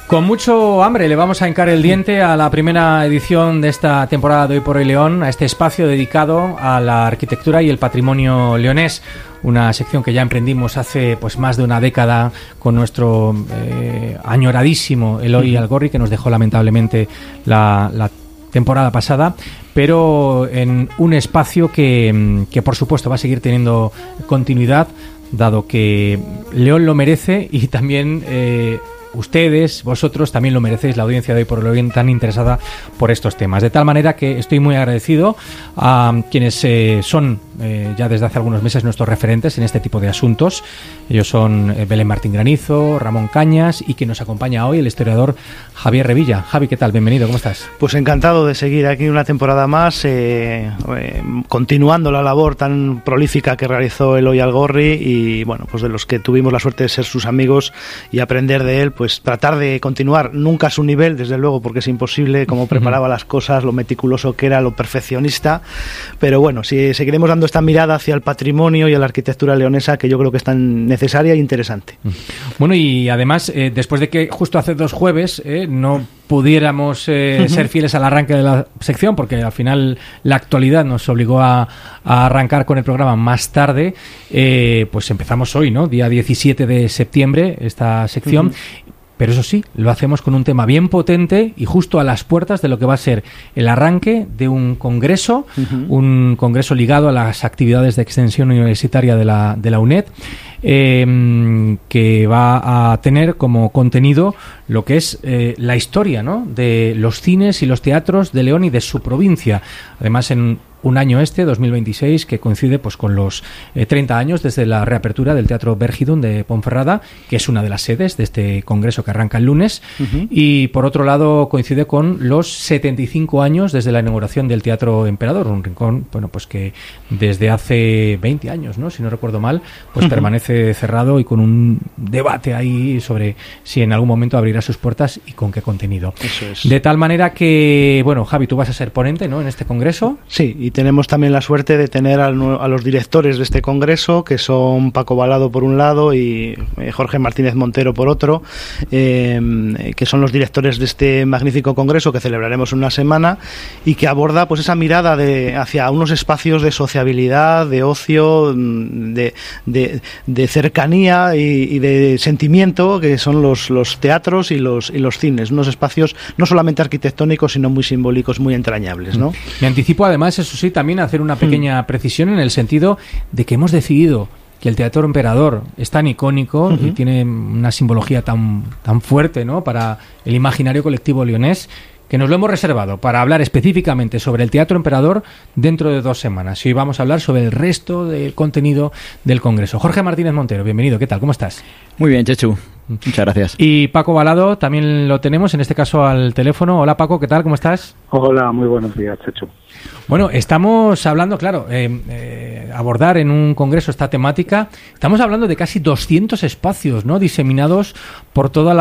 Con mucho hambre le vamos a hincar el diente a la primera edición de esta temporada de Hoy por Hoy León, a este espacio dedicado a la arquitectura y el patrimonio leonés. Una sección que ya emprendimos hace pues más de una década con nuestro añoradísimo Eloy Algorri, que nos dejó lamentablemente la temporada pasada, pero en un espacio que por supuesto va a seguir teniendo continuidad, dado que León lo merece y también ustedes, vosotros también lo merecéis, la audiencia de Hoy por Hoy tan interesada por estos temas. De tal manera que estoy muy agradecido a quienes son ya desde hace algunos meses nuestros referentes en este tipo de asuntos. Ellos son Belén Martín Granizo, Ramón Cañas y quien nos acompaña hoy, el historiador Javier Revilla. Javi, ¿qué tal? Bienvenido, ¿cómo estás? Pues encantado de seguir aquí una temporada más, continuando la labor tan prolífica que realizó Eloy Algorri y, bueno, pues de los que tuvimos la suerte de ser sus amigos y aprender de él, pues tratar de continuar, nunca a su nivel, desde luego, porque es imposible, cómo preparaba las cosas, lo meticuloso que era, lo perfeccionista, pero bueno, si seguiremos dando esta mirada hacia el patrimonio y a la arquitectura leonesa, que yo creo que es tan necesaria e interesante. Bueno, y además, después de que justo hace 2 jueves no pudiéramos ser fieles al arranque de la sección, porque al final la actualidad nos obligó a arrancar con el programa más tarde, pues empezamos hoy, ¿no? Día 17 de septiembre, esta sección. Pero eso sí, lo hacemos con un tema bien potente y justo a las puertas de lo que va a ser el arranque de un congreso, un congreso ligado a las actividades de extensión universitaria de la UNED, que va a tener como contenido lo que es la historia, ¿no?, de los cines y los teatros de León y de su provincia. Además, en un año 2026, que coincide pues con los 30 años desde la reapertura del Teatro Bergidun de Ponferrada, que es una de las sedes de este congreso que arranca el lunes, y por otro lado coincide con los 75 años desde la inauguración del Teatro Emperador, un rincón, bueno, pues que desde hace 20 años, ¿no?, si no recuerdo mal, pues permanece cerrado y con un debate ahí sobre si en algún momento abrirá sus puertas y con qué contenido. Eso es. De tal manera que, bueno, Javi, tú vas a ser ponente, ¿no?, en este congreso. Sí, y tenemos también la suerte de tener a los directores de este congreso, que son Paco Balado por un lado y Jorge Martínez Montero por otro, que son los directores de este magnífico congreso que celebraremos en una semana y que aborda pues esa mirada hacia unos espacios de sociabilidad, de ocio, de cercanía y de sentimiento, que son los teatros y los cines, unos espacios no solamente arquitectónicos sino muy simbólicos, muy entrañables, ¿no? Me anticipo además, eso sí, también hacer una pequeña precisión en el sentido de que hemos decidido que el Teatro Emperador es tan icónico y tiene una simbología tan fuerte, ¿no?, para el imaginario colectivo leonés, que nos lo hemos reservado para hablar específicamente sobre el Teatro Emperador dentro de 2 semanas. Y hoy vamos a hablar sobre el resto del contenido del Congreso. Jorge Martínez Montero, bienvenido. ¿Qué tal? ¿Cómo estás? Muy bien, Chechu. Muchas gracias. Y Paco Balado, también lo tenemos, en este caso al teléfono. Hola, Paco, ¿qué tal? ¿Cómo estás? Hola, muy buenos días, Chechu. Bueno, estamos hablando, claro, abordar en un congreso esta temática, estamos hablando de casi 200 espacios, ¿no?, diseminados por toda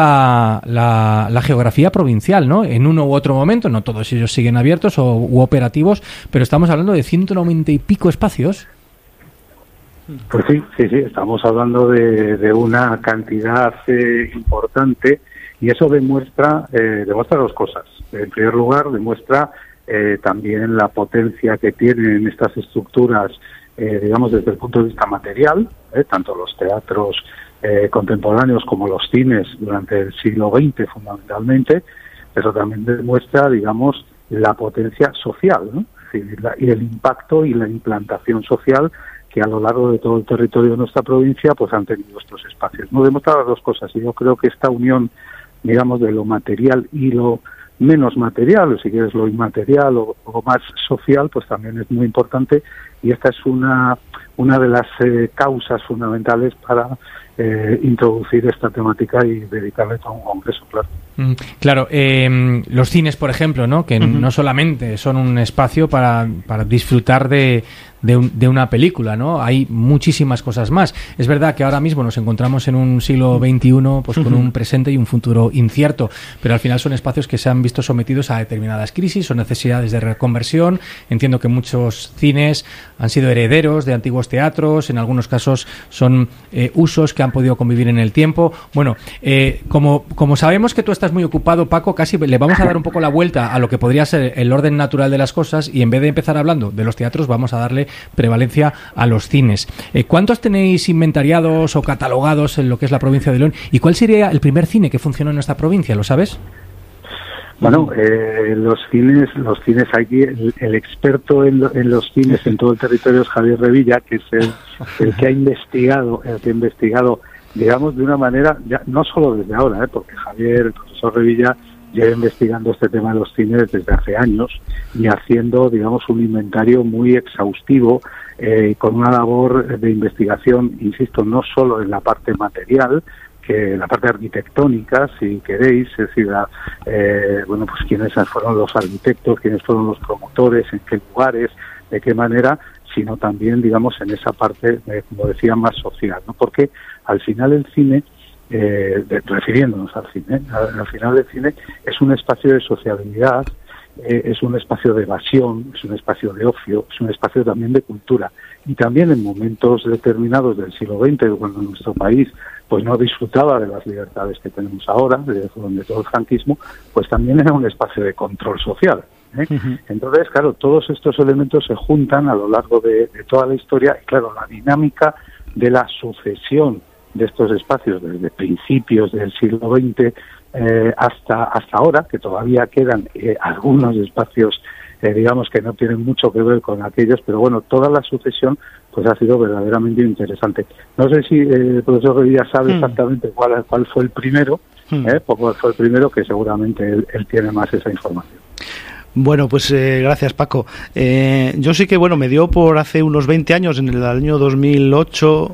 la geografía provincial, ¿no?, en uno u otro momento, no todos ellos siguen abiertos u operativos, pero estamos hablando de 190 y pico espacios. Pues sí, estamos hablando de una cantidad importante y eso demuestra 2 cosas. En primer lugar, demuestra también la potencia que tienen estas estructuras, digamos, desde el punto de vista material, tanto los teatros contemporáneos como los cines durante el siglo XX fundamentalmente, pero también demuestra, digamos, la potencia social, ¿no? Es decir, y el impacto y la implantación social que a lo largo de todo el territorio de nuestra provincia pues han tenido estos espacios. No demuestra las 2 cosas, y yo creo que esta unión, digamos, de lo material y lo menos material, o si quieres lo inmaterial o más social, pues también es muy importante, y esta es una de las causas fundamentales para introducir esta temática y dedicarle todo un congreso, claro. Claro, los cines, por ejemplo, ¿no?, que no solamente son un espacio para disfrutar de de una película, ¿no? Hay muchísimas cosas más. Es verdad que ahora mismo nos encontramos en un siglo XXI pues con un presente y un futuro incierto, pero al final son espacios que se han visto sometidos a determinadas crisis o necesidades de reconversión. Entiendo que muchos cines han sido herederos de antiguos teatros, en algunos casos son usos que han podido convivir en el tiempo. Bueno, como sabemos que tú estás muy ocupado, Paco, casi le vamos a dar un poco la vuelta a lo que podría ser el orden natural de las cosas, y en vez de empezar hablando de los teatros vamos a darle prevalencia a los cines. ¿Cuántos tenéis inventariados o catalogados en lo que es la provincia de León? ¿Y cuál sería el primer cine que funcionó en nuestra provincia? ¿Lo sabes? Bueno, los cines aquí, el experto en los cines en todo el territorio es Javier Revilla, que es el que ha investigado, digamos, de una manera, ya, no solo desde ahora, porque Javier, el profesor Revilla, lleva investigando este tema de los cines desde hace años y haciendo, digamos, un inventario muy exhaustivo, con una labor de investigación, insisto, no solo en la parte material, que la parte arquitectónica, si queréis, es decir, bueno, pues quiénes fueron los arquitectos, quiénes fueron los promotores, en qué lugares, de qué manera, sino también, digamos, en esa parte, como decía, más social, ¿no? Porque al final el cine, refiriéndonos al cine, al final el cine es un espacio de sociabilidad, es un espacio de evasión, es un espacio de ocio, es un espacio también de cultura. Y también en momentos determinados del siglo XX, cuando nuestro país pues no disfrutaba de las libertades que tenemos ahora, de todo el franquismo, pues también era un espacio de control social. Entonces, claro, todos estos elementos se juntan a lo largo de toda la historia, y claro, la dinámica de la sucesión de estos espacios desde principios del siglo XX hasta ahora, que todavía quedan algunos espacios, digamos, que no tienen mucho que ver con aquellos, pero bueno, toda la sucesión pues ha sido verdaderamente interesante. No sé si el profesor Revilla sabe exactamente cuál fue el primero, cuál fue el primero, que seguramente él tiene más esa información. Bueno, pues gracias, Paco. Yo sí que, bueno, me dio por hace unos 20 años, en el año 2008,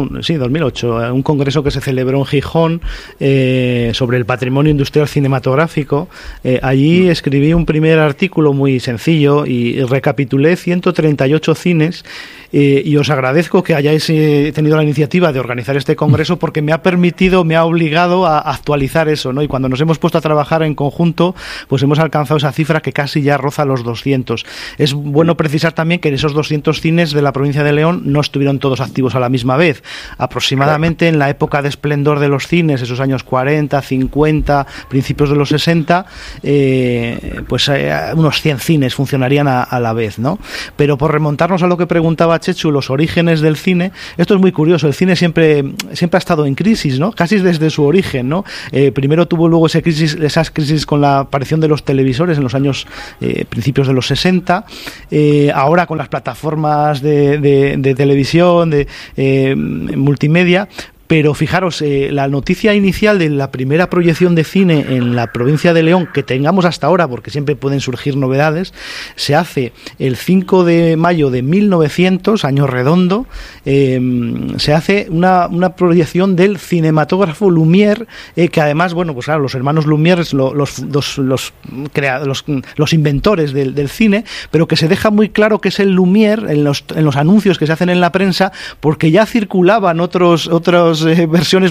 un congreso que se celebró en Gijón sobre el patrimonio industrial cinematográfico. Allí escribí un primer artículo muy sencillo y recapitulé 138 cines, y os agradezco que hayáis tenido la iniciativa de organizar este congreso, porque me ha obligado a actualizar eso, ¿no? Y cuando nos hemos puesto a trabajar en conjunto, pues hemos alcanzado esa cifra que casi ya roza los 200. Es bueno precisar también que en esos 200 cines de la provincia de León no estuvieron todos activos a la misma vez. Aproximadamente en la época de esplendor de los cines, esos años 40, 50, principios de los 60, pues unos 100 cines funcionarían a la vez, ¿no? Pero por remontarnos a lo que preguntaba Chechu, los orígenes del cine, esto es muy curioso. El cine siempre ha estado en crisis, ¿no? Casi desde su origen, ¿no? Primero tuvo luego esas crisis con la aparición de los televisores en los años principios de los 60, ahora con las plataformas de televisión, de multimedia. Pero fijaros, la noticia inicial de la primera proyección de cine en la provincia de León que tengamos hasta ahora, porque siempre pueden surgir novedades, se hace el 5 de mayo de 1900, año redondo. Se hace una proyección del cinematógrafo Lumière, que además, bueno, pues claro, los hermanos Lumière, los inventores del cine, pero que se deja muy claro que es el Lumière en los anuncios que se hacen en la prensa, porque ya circulaban otros versiones